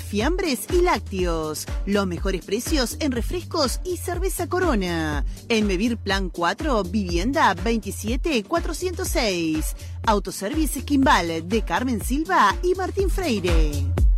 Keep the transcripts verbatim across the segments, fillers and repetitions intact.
fiambres y lácteos. Los mejores precios en refrescos y cerveza Corona. En Mevir Plan cuatro, vivienda veintisiete cuatrocientos seis. Autoservice Quimbal de Carmen Silva y Martín Freire.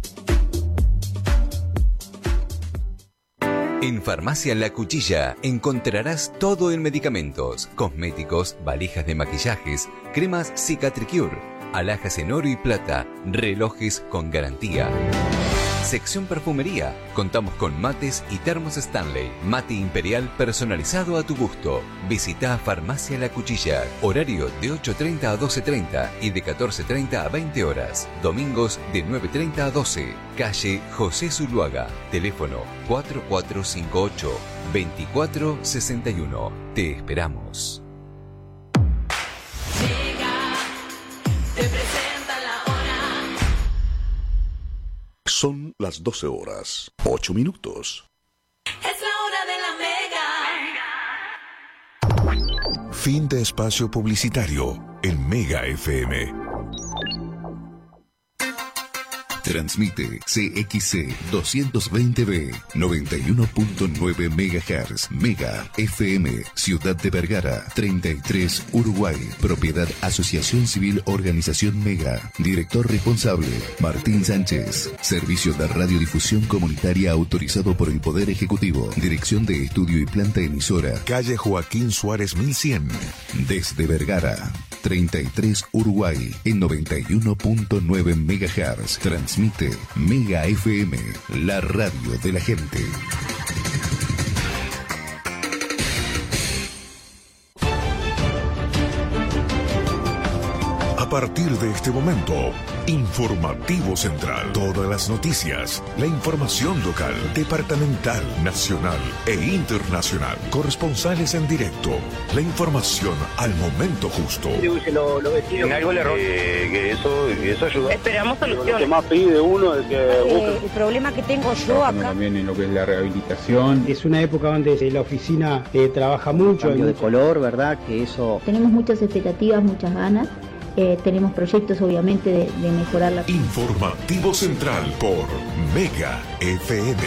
En Farmacia La Cuchilla encontrarás todo en medicamentos, cosméticos, valijas de maquillajes, cremas Cicatricure, alhajas en oro y plata, relojes con garantía. Sección perfumería. Contamos con mates y termos Stanley. Mate imperial personalizado a tu gusto. Visita Farmacia La Cuchilla. Horario de ocho treinta a doce treinta y de catorce treinta a veinte horas. Domingos de nueve treinta a doce. Calle José Zuluaga. Teléfono cuatro cuatro cinco ocho, dos cuatro seis uno. Te esperamos. Son las doce horas, ocho minutos. Es la hora de la Mega. Fin de espacio publicitario en Mega F M. Transmite C X C doscientos veinte B, noventa y uno punto nueve megahertz, Mega F M, Ciudad de Vergara, treinta y tres, Uruguay. Propiedad Asociación Civil Organización Mega. Director responsable, Martín Sánchez. Servicio de radiodifusión comunitaria autorizado por el Poder Ejecutivo. Dirección de Estudio y Planta Emisora. Calle Joaquín Suárez mil cien. Desde Vergara, treinta y tres, Uruguay, en noventa y uno punto nueve megahertz. Transmite Mega F M, la radio de la gente. A partir de este momento, Informativo Central. Todas las noticias, la información local, departamental, nacional e internacional. Corresponsales en directo. La información al momento justo. Lo, lo en algo le error. Eh, que eso, eso ayuda. Esperamos soluciones. Lo que más pide uno es que eh, busque. El problema que tengo yo acá. También en lo que es la rehabilitación. Es una época donde la oficina eh, trabaja mucho. Cambio de color, ¿verdad? Que eso. Tenemos muchas expectativas, muchas ganas. Eh, tenemos proyectos obviamente de, de mejorar la... Informativo Central por Mega F M.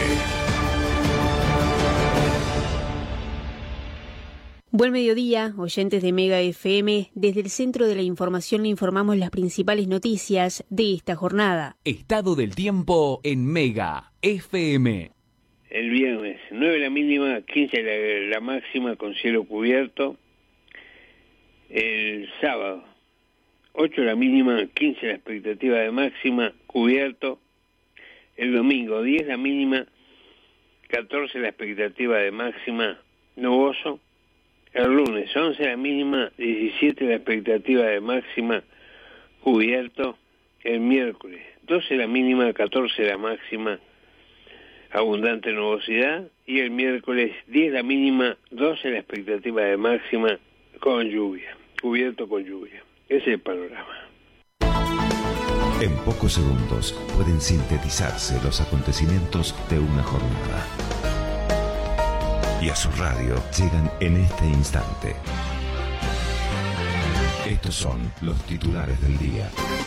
Buen mediodía, oyentes de Mega F M. Desde el Centro de la Información le informamos las principales noticias de esta jornada. Estado del tiempo en Mega F M. El viernes, nueve la mínima, quince la, la máxima con cielo cubierto. El sábado, ocho la mínima, quince la expectativa de máxima, cubierto. El domingo, diez la mínima, catorce la expectativa de máxima, nuboso. El lunes, once la mínima, diecisiete la expectativa de máxima, cubierto. El miércoles, doce la mínima, catorce la máxima, abundante nubosidad. Y el miércoles, diez la mínima, doce la expectativa de máxima, con lluvia, cubierto con lluvia. Ese es el panorama. En pocos segundos pueden sintetizarse los acontecimientos de una jornada. Y a su radio llegan en este instante. Estos son los titulares del día.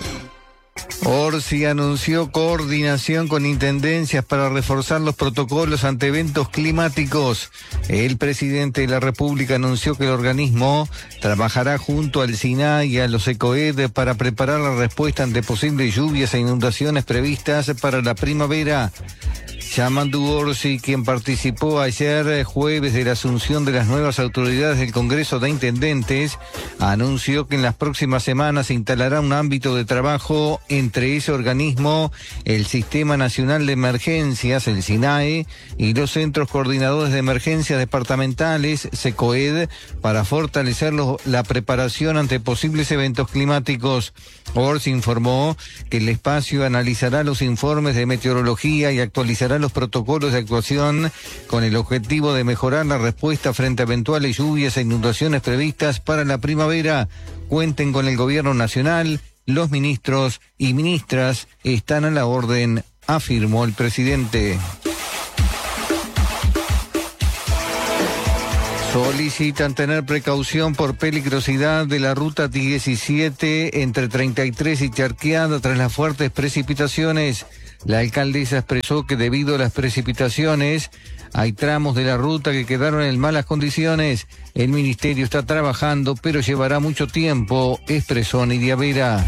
Orsi anunció coordinación con intendencias para reforzar los protocolos ante eventos climáticos. El presidente de la República anunció que el organismo trabajará junto al SINAI y a los ECOED para preparar la respuesta ante posibles lluvias e inundaciones previstas para la primavera. Yamandu Orsi, quien participó ayer jueves de la asunción de las nuevas autoridades del Congreso de Intendentes, anunció que en las próximas semanas se instalará un ámbito de trabajo entre ese organismo, el Sistema Nacional de Emergencias, el SINAE, y los Centros Coordinadores de Emergencias Departamentales, SECOED, para fortalecer lo, la preparación ante posibles eventos climáticos. Orsi informó que el espacio analizará los informes de meteorología y actualizará los protocolos de actuación con el objetivo de mejorar la respuesta frente a eventuales lluvias e inundaciones previstas para la primavera. Cuenten con el gobierno nacional, los ministros y ministras están a la orden, afirmó el presidente. Solicitan tener precaución por peligrosidad de la ruta diecisiete entre treinta y tres y Charqueada tras las fuertes precipitaciones. La alcaldesa expresó que debido a las precipitaciones hay tramos de la ruta que quedaron en malas condiciones. El ministerio está trabajando, pero llevará mucho tiempo, expresó Nidia Vera.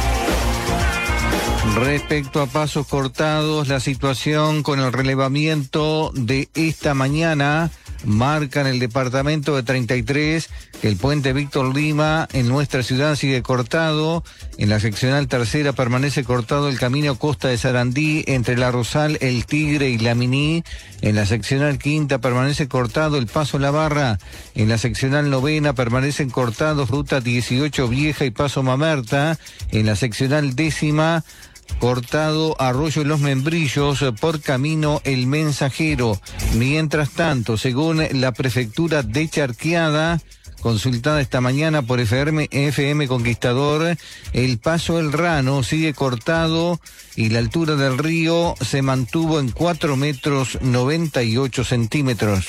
Respecto a pasos cortados, la situación con el relevamiento de esta mañana marca en el departamento de treinta y tres que el puente Víctor Lima en nuestra ciudad sigue cortado. En la seccional tercera permanece cortado el camino Costa de Sarandí entre La Rosal, El Tigre y La Miní. En la seccional quinta permanece cortado el Paso La Barra. En la seccional novena permanecen cortados Ruta dieciocho Vieja y Paso Mamerta. En la seccional décima cortado Arroyo Los Membrillos por camino El Mensajero. Mientras tanto, según la prefectura de Charqueada, consultada esta mañana por F M, F M Conquistador, el paso El Rano sigue cortado y la altura del río se mantuvo en cuatro metros noventa y ocho centímetros.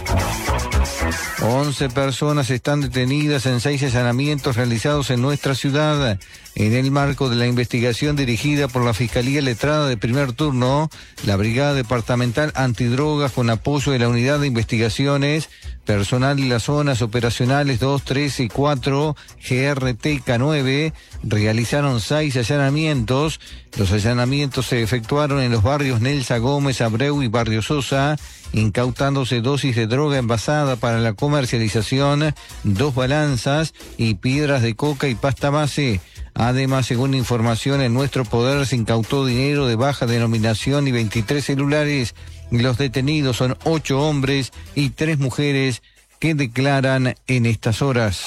once personas están detenidas en seis allanamientos realizados en nuestra ciudad en el marco de la investigación dirigida por la Fiscalía Letrada de Primer Turno, la Brigada Departamental Antidrogas con apoyo de la Unidad de Investigaciones, personal de las zonas operacionales dos, tres y cuatro, G R T K nueve, realizaron seis allanamientos. Los allanamientos se efectuaron en los barrios Nelsa Gómez, Abreu y Barrio Sosa, incautándose dosis de droga envasada para la comercialización, dos balanzas y piedras de coca y pasta base. Además, según información en nuestro poder, se incautó dinero de baja denominación y veintitrés celulares. Los detenidos son ocho hombres y tres mujeres que declaran en estas horas.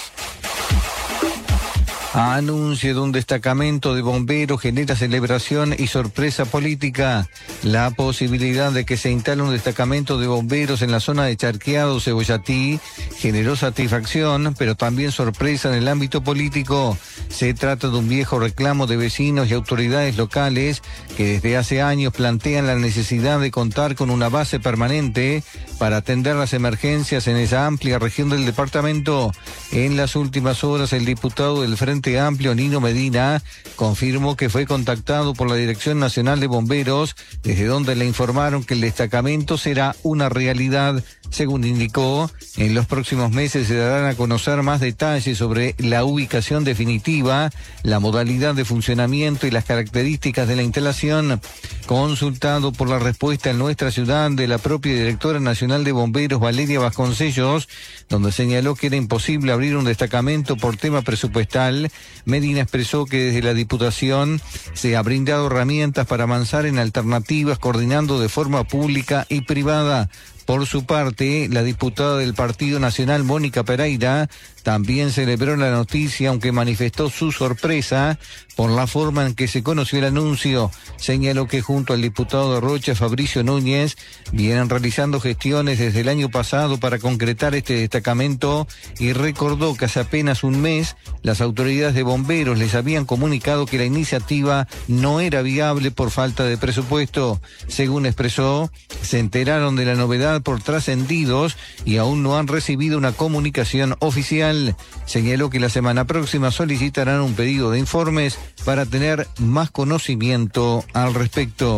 Anuncio de un destacamento de bomberos genera celebración y sorpresa política. La posibilidad de que se instale un destacamento de bomberos en la zona de Charqueado, Cebollatí, generó satisfacción, pero también sorpresa en el ámbito político. Se trata de un viejo reclamo de vecinos y autoridades locales que desde hace años plantean la necesidad de contar con una base permanente para atender las emergencias en esa amplia región del departamento. En las últimas horas, el diputado del Frente Amplio, Nino Medina, confirmó que fue contactado por la Dirección Nacional de Bomberos, desde donde le informaron que el destacamento será una realidad. Según indicó, en los próximos meses se darán a conocer más detalles sobre la ubicación definitiva, la modalidad de funcionamiento y las características de la instalación. Consultado por la respuesta en nuestra ciudad de la propia Directora Nacional de Bomberos, Valeria Vasconcellos, donde señaló que era imposible abrir un destacamento por tema presupuestal, Medina expresó que desde la Diputación se ha brindado herramientas para avanzar en alternativas, coordinando de forma pública y privada. Por su parte, la diputada del Partido Nacional, Mónica Pereira, también celebró la noticia, aunque manifestó su sorpresa por la forma en que se conoció el anuncio. Señaló que junto al diputado de Rocha, Fabricio Núñez, vienen realizando gestiones desde el año pasado para concretar este destacamento y recordó que hace apenas un mes las autoridades de bomberos les habían comunicado que la iniciativa no era viable por falta de presupuesto. Según expresó, se enteraron de la novedad por trascendidos y aún no han recibido una comunicación oficial. Señaló que la semana próxima solicitarán un pedido de informes para tener más conocimiento al respecto.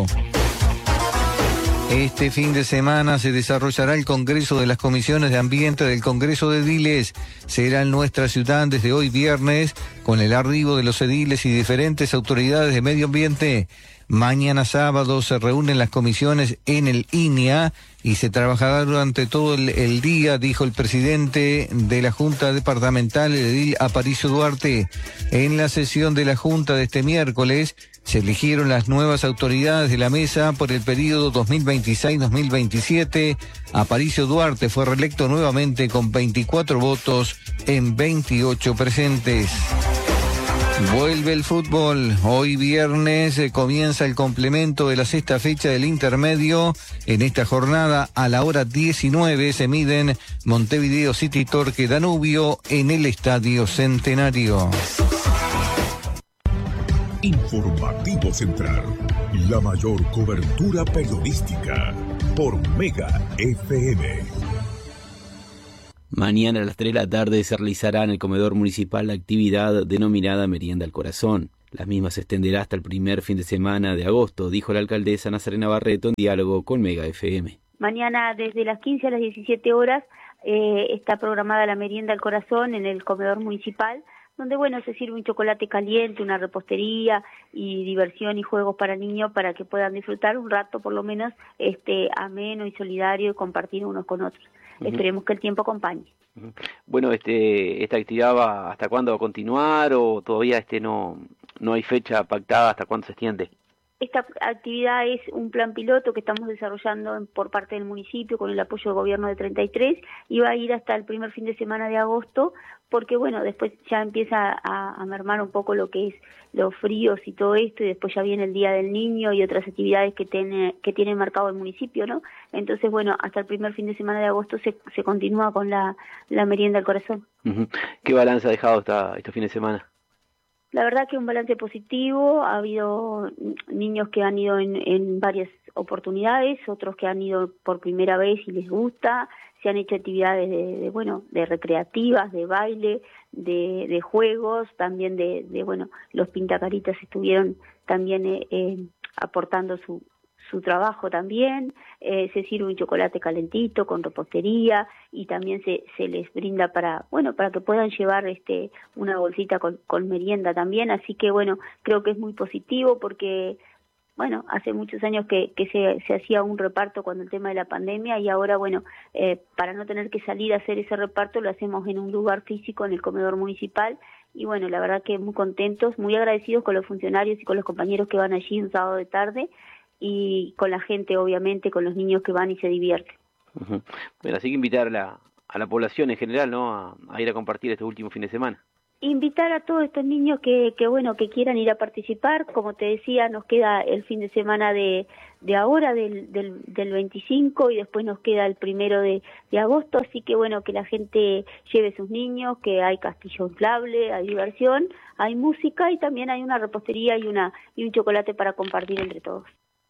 Este fin de semana se desarrollará el Congreso de las Comisiones de Ambiente del Congreso de Ediles. Será en nuestra ciudad desde hoy viernes, con el arribo de los ediles y diferentes autoridades de medio ambiente. Mañana sábado se reúnen las comisiones en el I N E A y se trabajará durante todo el, el día, dijo el presidente de la Junta Departamental, el edil Aparicio Duarte. En la sesión de la Junta de este miércoles se eligieron las nuevas autoridades de la mesa por el periodo dos mil veintiséis dos mil veintisiete. Aparicio Duarte fue reelecto nuevamente con veinticuatro votos en veintiocho presentes. Vuelve el fútbol. Hoy viernes eh, comienza el complemento de la sexta fecha del intermedio. En esta jornada a la hora diecinueve se miden Montevideo City Torque Danubio en el Estadio Centenario. Informativo Central, la mayor cobertura periodística por Mega F M. Mañana a las tres de la tarde se realizará en el comedor municipal la actividad denominada Merienda al Corazón. La misma se extenderá hasta el primer fin de semana de agosto, dijo la alcaldesa Nazarena Barreto en diálogo con Mega F M. Mañana desde las quince a las diecisiete horas eh, está programada la merienda al corazón en el comedor municipal, donde bueno se sirve un chocolate caliente, una repostería y diversión y juegos para niños para que puedan disfrutar un rato por lo menos este ameno y solidario y compartir unos con otros. Uh-huh. Esperemos que el tiempo acompañe. Uh-huh. Bueno, este esta actividad va hasta cuándo va a continuar o todavía este no no hay fecha pactada hasta cuándo se extiende. Esta actividad es un plan piloto que estamos desarrollando por parte del municipio con el apoyo del gobierno de treinta y tres y va a ir hasta el primer fin de semana de agosto porque bueno, después ya empieza a, a mermar un poco lo que es los fríos y todo esto y después ya viene el Día del Niño y otras actividades que tiene que tiene marcado el municipio, ¿no? Entonces bueno, hasta el primer fin de semana de agosto se, se continúa con la, la merienda al corazón. Uh-huh. ¿Qué balance ha dejado esta, este fin de semana? La verdad que un balance positivo, ha habido niños que han ido en, en varias oportunidades, otros que han ido por primera vez y les gusta, se han hecho actividades de, de bueno, de recreativas, de baile, de, de juegos, también de, de bueno, los pintacaritas estuvieron también eh, eh, aportando su su trabajo también, eh, se sirve un chocolate calentito con repostería y también se, se les brinda para, bueno, para que puedan llevar este una bolsita con, con merienda también, así que bueno, creo que es muy positivo porque, bueno, hace muchos años que, que se, se hacía un reparto con el tema de la pandemia y ahora, bueno, eh, para no tener que salir a hacer ese reparto lo hacemos en un lugar físico, en el comedor municipal y bueno, la verdad que muy contentos, muy agradecidos con los funcionarios y con los compañeros que van allí un sábado de tarde y con la gente, obviamente, con los niños que van y se divierten. Uh-huh. Bueno, así que invitar a la, a la población en general, ¿no?, a, a ir a compartir este último fin de semana. Invitar a todos estos niños que, que bueno, que quieran ir a participar. Como te decía, nos queda el fin de semana de, de ahora, del, del, del veinticinco, y después nos queda el primero de, de agosto, así que bueno, que la gente lleve sus niños, que hay castillo inflable, hay diversión, hay música y también hay una repostería y una y un chocolate para compartir entre todos.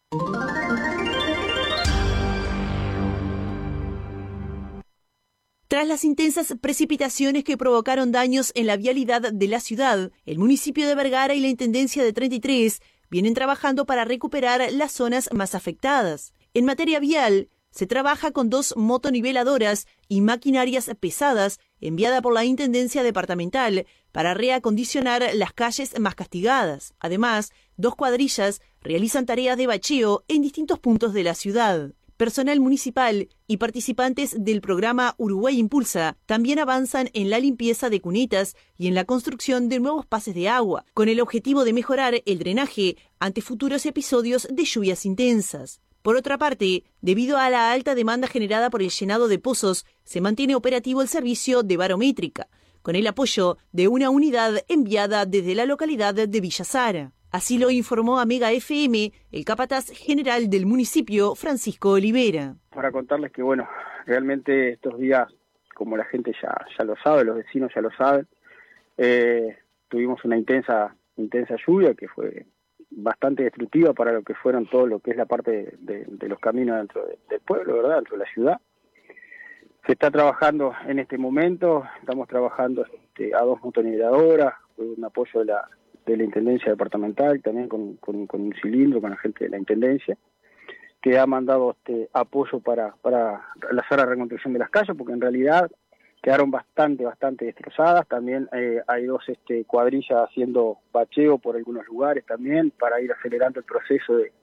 Tras las intensas precipitaciones que provocaron daños en la vialidad de la ciudad, el municipio de Vergara y la Intendencia de treinta y tres vienen trabajando para recuperar las zonas más afectadas. En materia vial, se trabaja con dos motoniveladoras y maquinarias pesadas enviada por la Intendencia Departamental para reacondicionar las calles más castigadas. Además, dos cuadrillas realizan tareas de bacheo en distintos puntos de la ciudad. Personal municipal y participantes del programa Uruguay Impulsa también avanzan en la limpieza de cunetas y en la construcción de nuevos pases de agua, con el objetivo de mejorar el drenaje ante futuros episodios de lluvias intensas. Por otra parte, debido a la alta demanda generada por el llenado de pozos, se mantiene operativo el servicio de barométrica, con el apoyo de una unidad enviada desde la localidad de Villa Sara. Así lo informó a Mega F M el capataz general del municipio, Francisco Olivera. Para contarles que, bueno, realmente estos días, como la gente ya, ya lo sabe, los vecinos ya lo saben, eh, tuvimos una intensa, intensa lluvia que fue bastante destructiva para lo que fueron todo lo que es la parte de, de, de los caminos dentro de, del pueblo, ¿verdad?, dentro de la ciudad. Se está trabajando en este momento, estamos trabajando este, a dos motoniveladoras, con un apoyo de la, de la Intendencia Departamental, también con, con, con un cilindro, con la gente de la Intendencia, que ha mandado este apoyo para, para hacer la reconstrucción de las calles, porque en realidad quedaron bastante, bastante destrozadas. También eh, hay dos este, cuadrillas haciendo bacheo por algunos lugares también, para ir acelerando el proceso de,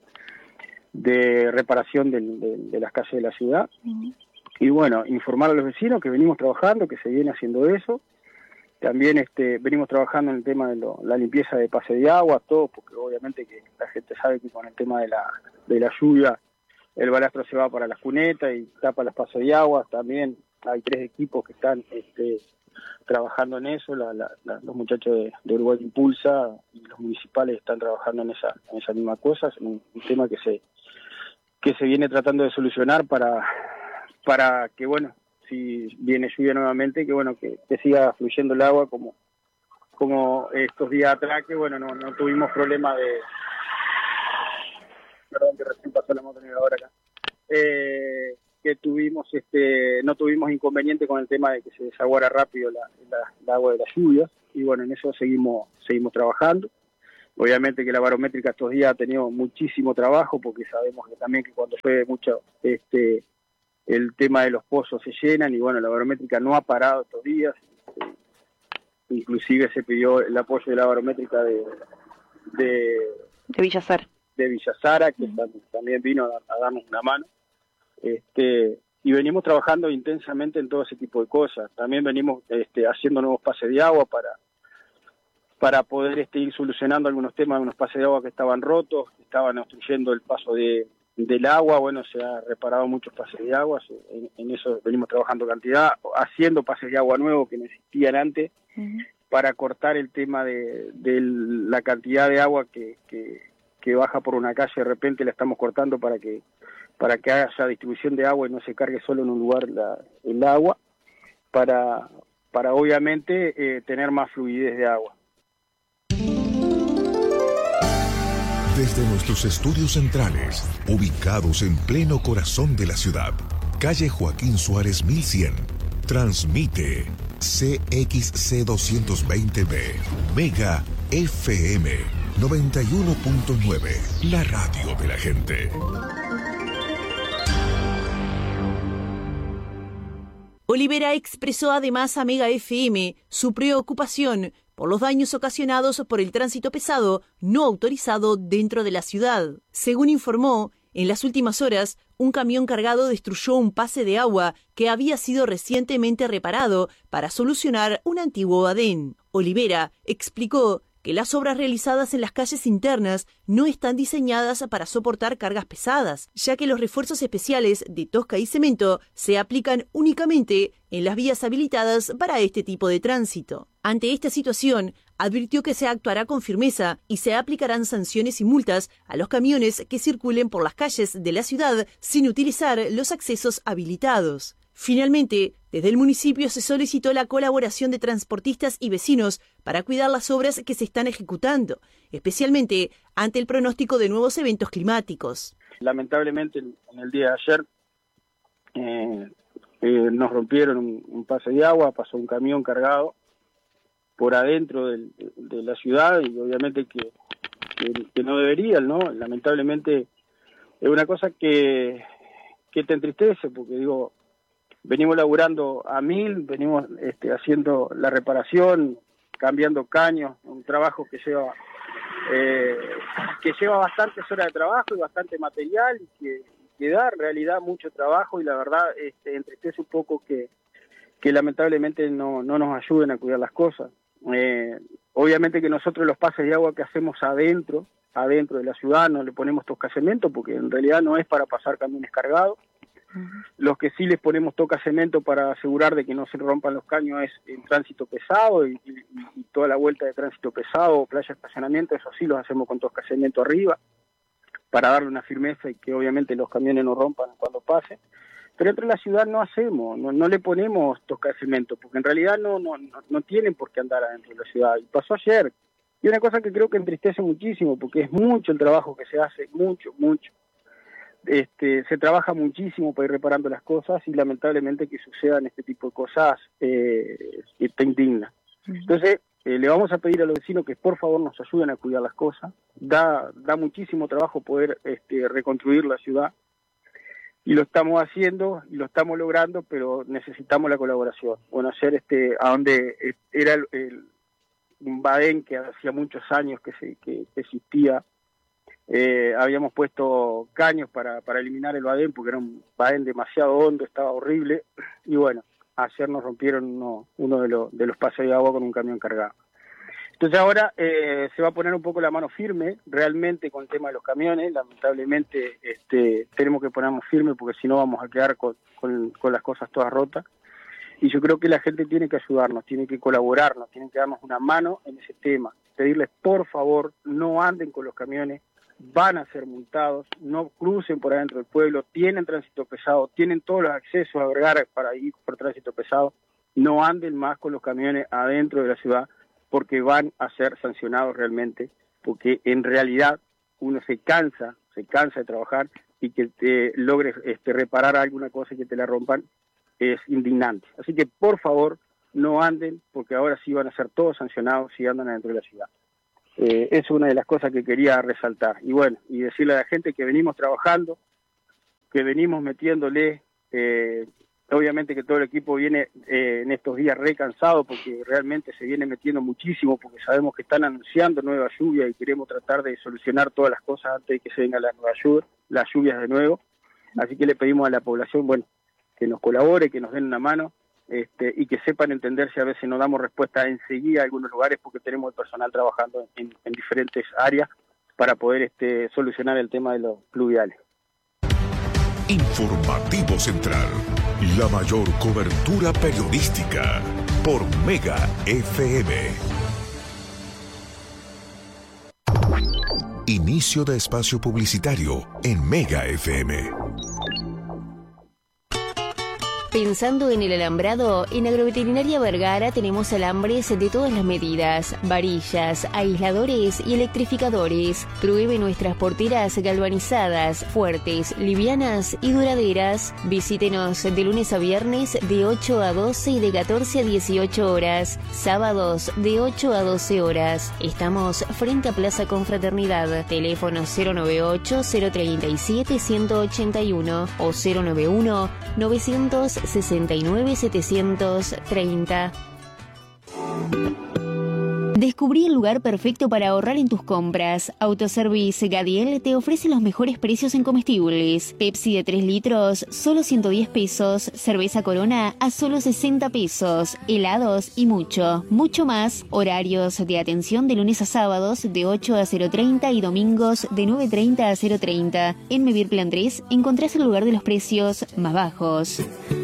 de reparación de, de, de las calles de la ciudad. Uh-huh. Y bueno, informar a los vecinos que venimos trabajando, que se viene haciendo eso. También este, venimos trabajando en el tema de lo, la limpieza de pase de agua, todo, porque obviamente que la gente sabe que con el tema de la, de la lluvia, el balastro se va para las cunetas y tapa los pasos de agua. También hay tres equipos que están este, trabajando en eso, la, la, la, los muchachos de, de Uruguay Impulsa y los municipales están trabajando en esa, en esa misma cosa. Es un, un tema que se, que se viene tratando de solucionar para, para que, bueno, si viene lluvia nuevamente, que bueno, que, que siga fluyendo el agua como, como estos días atrás, que bueno, no, no tuvimos problema de... Perdón, que recién pasó la motonivadora acá. Eh, que tuvimos, este, no tuvimos inconveniente con el tema de que se desaguara rápido la, la, el agua de las lluvias, y bueno, en eso seguimos, seguimos trabajando. obviamente que la barométrica estos días ha tenido muchísimo trabajo, porque sabemos que también que cuando llueve mucho este el tema de los pozos se llenan, y bueno, la barométrica no ha parado estos días. Inclusive se pidió el apoyo de la barométrica de de, de Villazar de Villazara, que uh-huh. también vino a, a darnos una mano, este y venimos trabajando intensamente en todo ese tipo de cosas. También venimos este, haciendo nuevos pases de agua para para poder este, ir solucionando algunos temas, algunos pases de agua que estaban rotos, que estaban obstruyendo el paso de del agua. Bueno, se ha reparado muchos pases de agua, en, en eso venimos trabajando cantidad, haciendo pases de agua nuevos que no existían antes, uh-huh. para cortar el tema de, de la cantidad de agua que, que, que baja por una calle, de repente la estamos cortando para que para que haya distribución de agua y no se cargue solo en un lugar la, el agua, para, para obviamente eh, tener más fluidez de agua. Desde nuestros estudios centrales, ubicados en pleno corazón de la ciudad, calle Joaquín Suárez mil cien, transmite C X C doscientos veinte B, Mega F M noventa y uno punto nueve, la radio de la gente. Olivera expresó además a Mega F M su preocupación por los daños ocasionados por el tránsito pesado no autorizado dentro de la ciudad. Según informó, en las últimas horas, un camión cargado destruyó un pase de agua que había sido recientemente reparado para solucionar un antiguo badén. Olivera explicó que las obras realizadas en las calles internas no están diseñadas para soportar cargas pesadas, ya que los refuerzos especiales de tosca y cemento se aplican únicamente en las vías habilitadas para este tipo de tránsito. Ante esta situación, advirtió que se actuará con firmeza y se aplicarán sanciones y multas a los camiones que circulen por las calles de la ciudad sin utilizar los accesos habilitados. Finalmente, desde el municipio se solicitó la colaboración de transportistas y vecinos para cuidar las obras que se están ejecutando, especialmente ante el pronóstico de nuevos eventos climáticos. Lamentablemente, en el día de ayer eh, eh, nos rompieron un, un pase de agua, pasó un camión cargado por adentro del, de la ciudad, y obviamente que, que, que no deberían, ¿no? Lamentablemente es una cosa que, que te entristece, porque digo, venimos laburando a mil, venimos este, haciendo la reparación, cambiando caños, un trabajo que lleva eh, que lleva bastantes horas de trabajo y bastante material, y que, que da en realidad mucho trabajo, y la verdad este, entristece un poco que, que lamentablemente no, no nos ayuden a cuidar las cosas. Eh, obviamente que nosotros los pases de agua que hacemos adentro, adentro de la ciudad, no le ponemos toscacemento, porque en realidad no es para pasar camiones cargados. Los que sí les ponemos toca cemento para asegurar de que no se rompan los caños es en tránsito pesado, y, y, y toda la vuelta de tránsito pesado, playa de estacionamiento, eso sí los hacemos con toca cemento arriba, para darle una firmeza y que obviamente los camiones no rompan cuando pasen. Pero dentro de la ciudad no hacemos, no, no le ponemos toca cemento, porque en realidad no, no, no, no tienen por qué andar adentro de la ciudad. Y pasó ayer. Y una cosa que creo que entristece muchísimo, porque es mucho el trabajo que se hace, mucho, mucho. Este, se trabaja muchísimo para ir reparando las cosas, y lamentablemente que sucedan este tipo de cosas eh, te indigna. Entonces eh, le vamos a pedir a los vecinos que por favor nos ayuden a cuidar las cosas. Da, da muchísimo trabajo poder este, reconstruir la ciudad, y lo estamos haciendo y lo estamos logrando, pero necesitamos la colaboración. Bueno, ayer este, a donde era el, el, un badén que hacía muchos años que, se, que, que existía, Eh, habíamos puesto caños para, para eliminar el badén, porque era un badén demasiado hondo, estaba horrible, y bueno, ayer nos rompieron uno, uno de, los, de los pases de agua con un camión cargado. Entonces ahora eh, se va a poner un poco la mano firme realmente con el tema de los camiones. Lamentablemente este, tenemos que ponernos firme, porque si no vamos a quedar con, con, con las cosas todas rotas, y yo creo que la gente tiene que ayudarnos, tiene que colaborarnos, tiene que darnos una mano en ese tema, pedirles por favor no anden con los camiones, van a ser multados, no crucen por adentro del pueblo, tienen tránsito pesado, tienen todos los accesos a Vergara para ir por tránsito pesado, no anden más con los camiones adentro de la ciudad, porque van a ser sancionados realmente, porque en realidad uno se cansa, se cansa de trabajar, y que te logres este, reparar alguna cosa y que te la rompan es indignante. Así que por favor no anden, porque ahora sí van a ser todos sancionados si andan adentro de la ciudad. Eh, es una de las cosas que quería resaltar. Y bueno, y decirle a la gente que venimos trabajando, que venimos metiéndole, eh, obviamente que todo el equipo viene eh, en estos días re cansado porque realmente se viene metiendo muchísimo, porque sabemos que están anunciando nueva lluvia y queremos tratar de solucionar todas las cosas antes de que se vengan las nuevas lluvias, las lluvias de nuevo. Así que le pedimos a la población, bueno, que nos colabore, que nos den una mano, este, y que sepan entender si a veces no damos respuesta enseguida a algunos lugares porque tenemos el personal trabajando en, en diferentes áreas para poder este, solucionar el tema de los pluviales. Informativo Central, la mayor cobertura periodística por Mega F M. Inicio de espacio publicitario en Mega F M. Pensando en el alambrado, en Agroveterinaria Vergara tenemos alambres de todas las medidas, varillas, aisladores y electrificadores. Pruebe nuestras porteras galvanizadas, fuertes, livianas y duraderas. Visítenos de lunes a viernes de ocho a doce y de catorce a dieciocho horas. Sábados de ocho a doce horas. Estamos frente a Plaza Confraternidad. Teléfono cero nueve ocho, cero tres siete, uno ocho uno o cero nueve uno, novecientos sesenta y nueve, setecientos treinta. Descubrí el lugar perfecto para ahorrar en tus compras. Autoservice Gadiel te ofrece los mejores precios en comestibles. Pepsi de tres litros, solo ciento diez pesos. Cerveza Corona a solo sesenta pesos. Helados y mucho, mucho más. Horarios de atención de lunes a sábados de ocho a cero treinta y domingos de nueve treinta a cero treinta. En Mevir Plan tres encontrás el lugar de los precios más bajos.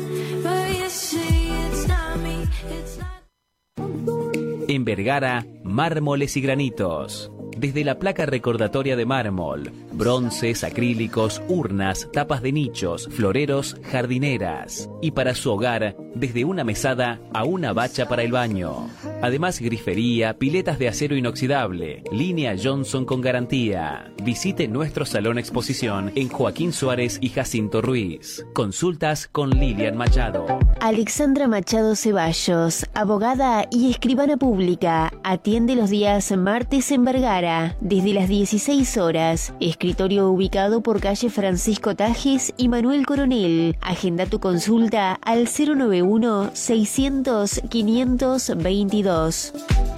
En Vergara, mármoles y granitos. Desde la placa recordatoria de mármol, bronces, acrílicos, urnas, tapas de nichos, floreros, jardineras. Y para su hogar, desde una mesada a una bacha para el baño. Además, grifería, piletas de acero inoxidable, línea Johnson con garantía. Visite nuestro salón exposición en Joaquín Suárez y Jacinto Ruiz. Consultas con Lilian Machado. Alexandra Machado Ceballos, abogada y escribana pública, atiende los días martes en Vergara, desde las dieciséis horas. Escritorio ubicado por calle Francisco Tajes y Manuel Coronel. Agenda tu consulta al cero nueve uno, seiscientos, quinientos veintidós.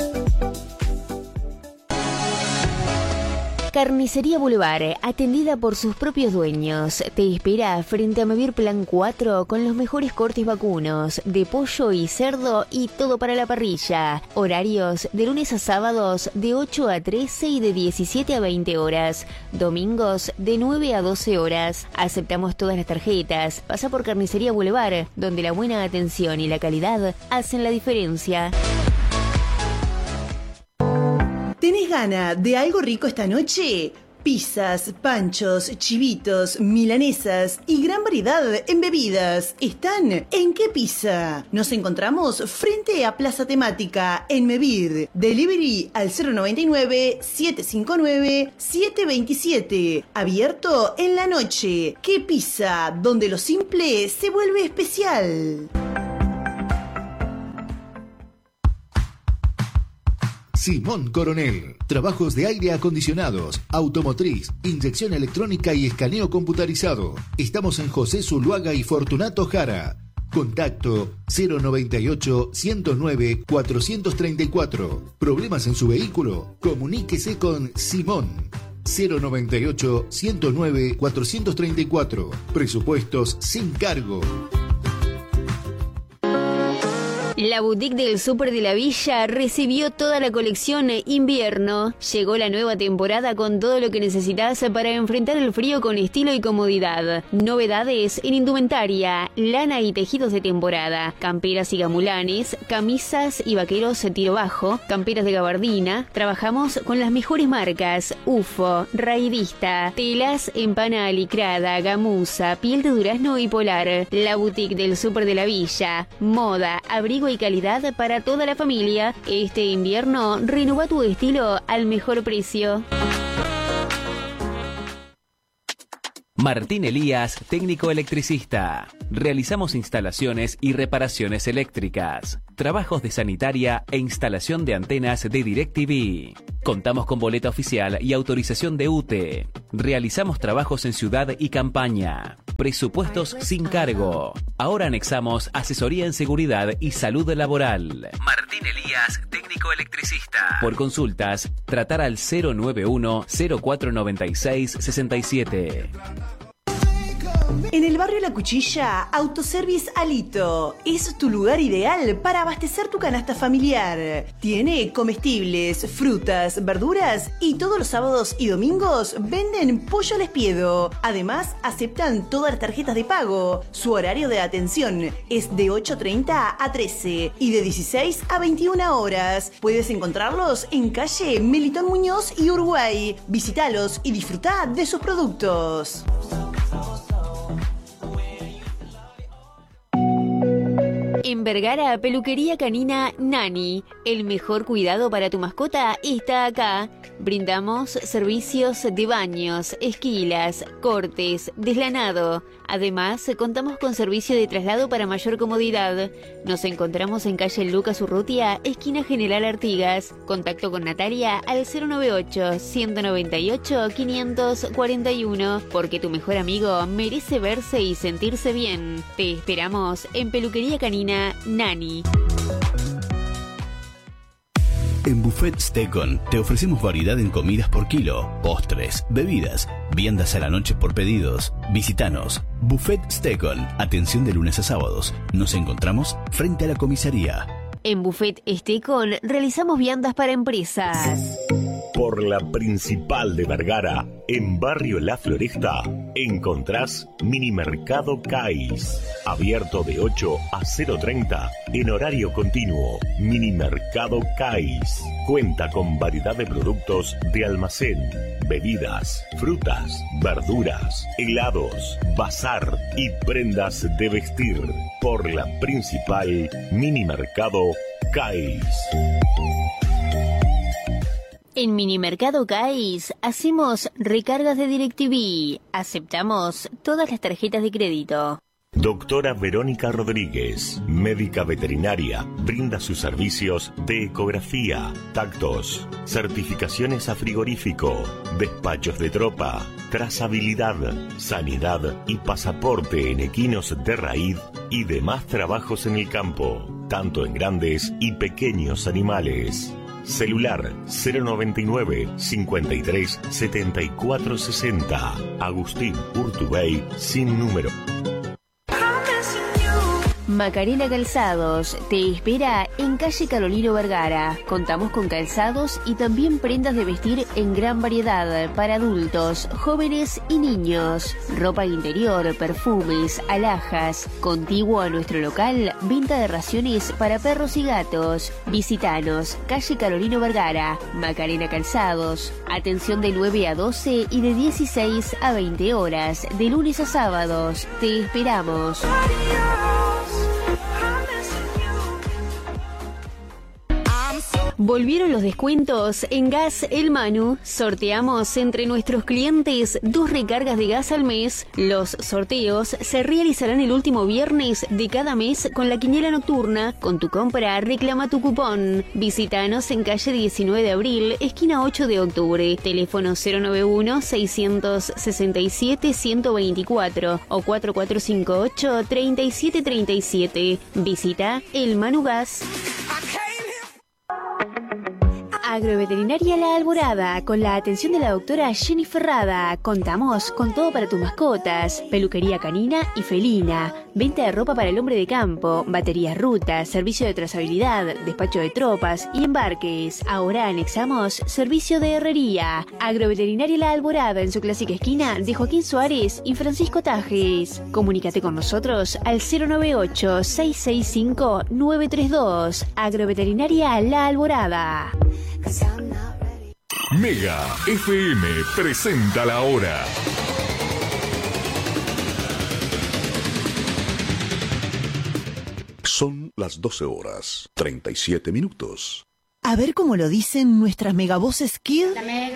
Carnicería Boulevard, atendida por sus propios dueños, te espera frente a Mevir Plan cuatro con los mejores cortes vacunos, de pollo y cerdo y todo para la parrilla. Horarios de lunes a sábados de ocho a trece y de diecisiete a veinte horas. Domingos de nueve a doce horas. Aceptamos todas las tarjetas. Pasa por Carnicería Boulevard, donde la buena atención y la calidad hacen la diferencia. ¿Tenés ganas de algo rico esta noche? Pizzas, panchos, chivitos, milanesas y gran variedad en bebidas están en ¿Qué Pizza? Nos encontramos frente a Plaza Temática en Mevir. Delivery al cero noventa y nueve, setecientos cincuenta y nueve, setecientos veintisiete. Abierto en la noche. ¿Qué Pizza? Donde lo simple se vuelve especial. Simón Coronel. Trabajos de aire acondicionados, automotriz, inyección electrónica y escaneo computarizado. Estamos en José Zuluaga y Fortunato Jara. Contacto cero noventa y ocho, ciento nueve, cuatrocientos treinta y cuatro. ¿Problemas en su vehículo? Comuníquese con Simón. cero noventa y ocho, ciento nueve, cuatrocientos treinta y cuatro. Presupuestos sin cargo. La boutique del Súper de la Villa recibió toda la colección invierno. Llegó la nueva temporada con todo lo que necesitas para enfrentar el frío con estilo y comodidad. Novedades en indumentaria, lana y tejidos de temporada, camperas y gamulanes, camisas y vaqueros tiro bajo, camperas de gabardina. Trabajamos con las mejores marcas: U F O, Raidista, telas en pana alicrada, gamuza, piel de durazno y polar. La boutique del Súper de la Villa, moda, abrigo y calidad para toda la familia. Este invierno, renueva tu estilo al mejor precio. Martín Elías, técnico electricista. Realizamos instalaciones y reparaciones eléctricas, trabajos de sanitaria e instalación de antenas de DirecTV. Contamos con boleta oficial y autorización de U T E. Realizamos trabajos en ciudad y campaña. Presupuestos sin cargo. Ahora anexamos asesoría en seguridad y salud laboral. Martín Elías, técnico electricista. Por consultas, tratar al cero nueve uno cero cuatro nueve seis seis siete. En el barrio La Cuchilla, Autoservice Alito es tu lugar ideal para abastecer tu canasta familiar. Tiene comestibles, frutas, verduras y todos los sábados y domingos venden pollo al espiedo. Además, aceptan todas las tarjetas de pago. Su horario de atención es de ocho treinta a trece y de dieciséis a veintiuna horas. Puedes encontrarlos en calle Melitón Muñoz y Uruguay. Visítalos y disfruta de sus productos. En Vergara, peluquería canina Nani. El mejor cuidado para tu mascota está acá. Brindamos servicios de baños, esquilas, cortes, deslanado. Además, contamos con servicio de traslado para mayor comodidad. Nos encontramos en calle Lucas Urrutia, esquina General Artigas. Contacto con Natalia al cero noventa y ocho, ciento noventa y ocho, quinientos cuarenta y uno, porque tu mejor amigo merece verse y sentirse bien. Te esperamos en peluquería canina Nani. En Buffet Stekon te ofrecemos variedad en comidas por kilo, postres, bebidas, viandas a la noche por pedidos. Visítanos. Buffet Stekon. Atención de lunes a sábados. Nos encontramos frente a la comisaría. En Buffet Stekon realizamos viandas para empresas. Por la principal de Vergara, en Barrio La Floresta, encontrás Minimercado Cais. Abierto de ocho a cero treinta en horario continuo. Minimercado Cais. Cuenta con variedad de productos de almacén, bebidas, frutas, verduras, helados, bazar y prendas de vestir. Por la principal, Minimercado Cais. En Minimercado Cais hacemos recargas de DirecTV. Aceptamos todas las tarjetas de crédito. Doctora Verónica Rodríguez, médica veterinaria, brinda sus servicios de ecografía, tactos, certificaciones a frigorífico, despachos de tropa, trazabilidad, sanidad y pasaporte en equinos de raíz y demás trabajos en el campo, tanto en grandes y pequeños animales. Celular cero noventa y nueve, cincuenta y tres, setenta y cuatro sesenta. Agustín Urtubey sin número. Macarena Calzados te espera en calle Carolino Vergara. Contamos con calzados y también prendas de vestir en gran variedad para adultos, jóvenes y niños. Ropa interior, perfumes, alhajas. Contiguo a nuestro local, venta de raciones para perros y gatos. Visítanos, calle Carolino Vergara. Macarena Calzados. Atención de nueve a doce y de dieciséis a veinte horas, de lunes a sábados. Te esperamos. Volvieron los descuentos en Gas El Manu. Sorteamos entre nuestros clientes dos recargas de gas al mes. Los sorteos se realizarán el último viernes de cada mes con la quiniela nocturna. Con tu compra, reclama tu cupón. Visítanos en calle diecinueve de abril, esquina ocho de octubre. Teléfono cero noventa y uno, seiscientos sesenta y siete, ciento veinticuatro o cuatro cuatro cinco ocho, treinta y siete treinta y siete. Visita El Manu Gas. Agroveterinaria La Alborada, con la atención de la doctora Jenny Ferrada. Contamos con todo para tus mascotas, peluquería canina y felina, venta de ropa para el hombre de campo, baterías ruta, servicio de trazabilidad, despacho de tropas y embarques. Ahora anexamos servicio de herrería. Agroveterinaria La Alborada, en su clásica esquina de Joaquín Suárez y Francisco Tajes. Comunícate con nosotros al cero noventa y ocho, seiscientos sesenta y cinco, novecientos treinta y dos. Agroveterinaria La Alborada. Mega F M presenta la hora. Son las doce horas, treinta y siete minutos. A ver cómo lo dicen nuestras megavoces Kid.